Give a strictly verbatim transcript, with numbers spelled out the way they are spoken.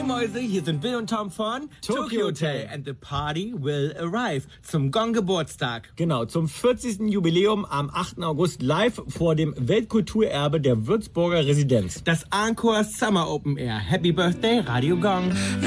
Mäuse, hier sind Bill und Tom von Tokyo Hotel. And the party will arrive zum Gong-Geburtstag. Genau, zum vierzigsten Jubiläum am achten August live vor dem Weltkulturerbe der Würzburger Residenz. Das Encore Summer Open Air. Happy Birthday, Radio Gong.